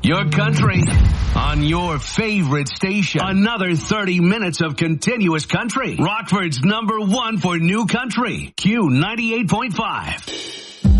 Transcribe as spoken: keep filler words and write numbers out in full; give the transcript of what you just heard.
Your country on your favorite station. Another thirty minutes of continuous country. Rockford's number one for new country. Q ninety-eight point five.